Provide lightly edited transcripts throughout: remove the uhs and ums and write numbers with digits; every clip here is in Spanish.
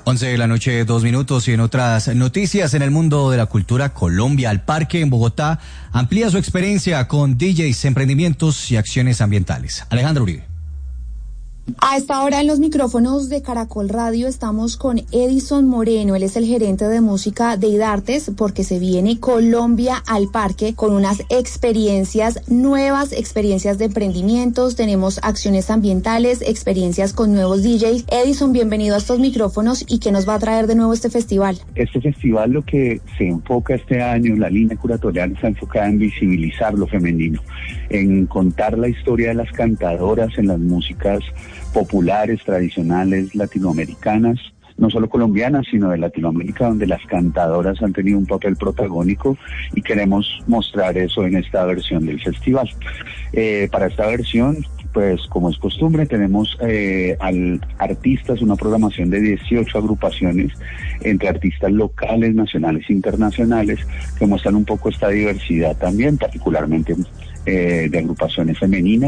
11 de la noche, 2 minutos, y en otras noticias en el mundo de la cultura, Colombia al Parque en Bogotá amplía su experiencia con DJs, emprendimientos y acciones ambientales. Alejandro Uribe. A esta hora en los micrófonos de Caracol Radio estamos con Edison Moreno. Él es el gerente de música de IDARTES, porque se viene Colombia al Parque con unas experiencias nuevas, experiencias de emprendimientos, tenemos acciones ambientales, experiencias con nuevos DJs. Edison, bienvenido a estos micrófonos. ¿Y qué nos va a traer de nuevo este festival? Este festival, lo que se enfoca este año, la línea curatorial está enfocada en visibilizar lo femenino, en contar la historia de las cantadoras en las músicas populares, tradicionales, latinoamericanas, no solo colombianas, sino de Latinoamérica, donde las cantadoras han tenido un papel protagónico, y queremos mostrar eso en esta versión del festival. Para esta versión, pues como es costumbre, tenemos artistas, una programación de 18 agrupaciones, entre artistas locales, nacionales e internacionales, que muestran un poco esta diversidad también, particularmente de agrupaciones femeninas,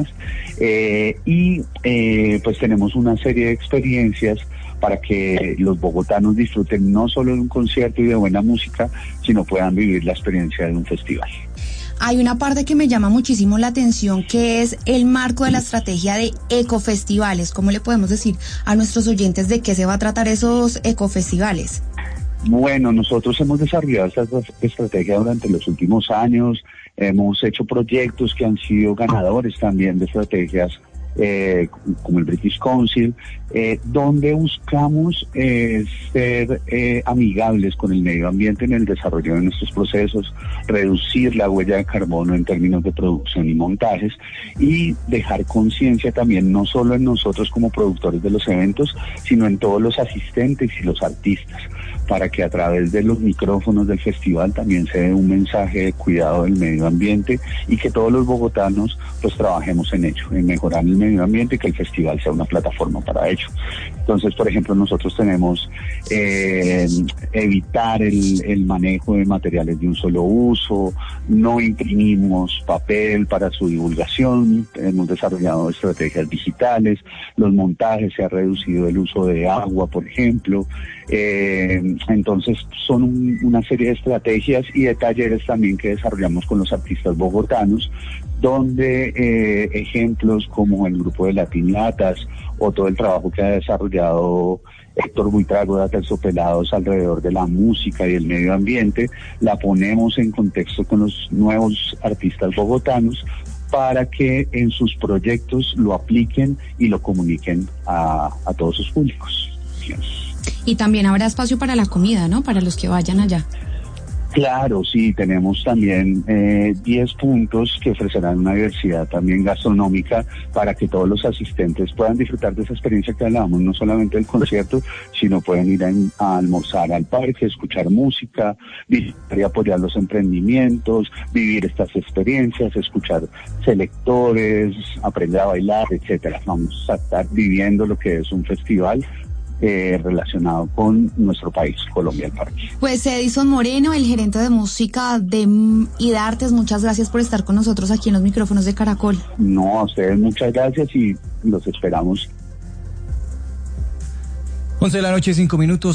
pues tenemos una serie de experiencias para que los bogotanos disfruten no solo de un concierto y de buena música, sino puedan vivir la experiencia de un festival. Hay una parte que me llama muchísimo la atención, que es el marco de la estrategia de ecofestivales. ¿Cómo le podemos decir a nuestros oyentes de qué se va a tratar esos ecofestivales? Bueno, nosotros hemos desarrollado esta estrategia durante los últimos años, hemos hecho proyectos que han sido ganadores también de estrategias como el British Council, donde buscamos ser amigables con el medio ambiente en el desarrollo de nuestros procesos, reducir la huella de carbono en términos de producción y montajes, y dejar conciencia también no solo en nosotros como productores de los eventos, sino en todos los asistentes y los artistas, para que a través de los micrófonos del festival también se dé un mensaje de cuidado del medio ambiente, y que todos los bogotanos pues trabajemos en ello, en mejorar el medio ambiente, y que el festival sea una plataforma para ello. Entonces, por ejemplo, nosotros tenemos evitar el manejo de materiales de un solo uso, no imprimimos papel para su divulgación, hemos desarrollado estrategias digitales, los montajes, se ha reducido el uso de agua, por ejemplo. Entonces son una serie de estrategias y de talleres también que desarrollamos con los artistas bogotanos, donde ejemplos como el grupo de Latinatas o todo el trabajo que ha desarrollado Héctor Buitrago de Aterciopelados alrededor de la música y el medio ambiente, la ponemos en contexto con los nuevos artistas bogotanos para que en sus proyectos lo apliquen y lo comuniquen a todos sus públicos. Y también habrá espacio para la comida, ¿no? Para los que vayan allá. Claro, sí, tenemos también 10 puntos que ofrecerán una diversidad también gastronómica para que todos los asistentes puedan disfrutar de esa experiencia que hablábamos, no solamente del concierto, sino pueden ir a almorzar al parque, escuchar música, visitar y apoyar los emprendimientos, vivir estas experiencias, escuchar selectores, aprender a bailar, etcétera. Vamos a estar viviendo lo que es un festival relacionado con nuestro país, Colombia al Parque. Pues Edison Moreno, el gerente de música de IDARTES, muchas gracias por estar con nosotros aquí en los micrófonos de Caracol. No, a ustedes muchas gracias y los esperamos. 11 de la noche, 5 minutos.